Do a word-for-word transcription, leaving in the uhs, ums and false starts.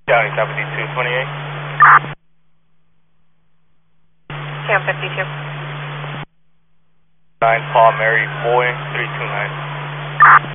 Downey seventy-two twenty-eight. Cam fifty-two. nine Paul Mary Boy three two nine.